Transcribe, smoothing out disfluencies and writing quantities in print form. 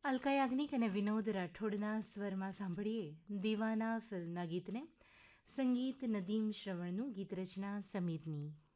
અલકા યાજ્ઞિક અને વિનોદ રાઠોડના સ્વરમાં સાંભળીએ દીવાના ફિલ્મના ગીતને. સંગીત નદીમ શ્રવણનું, ગીત રચના સમીરની.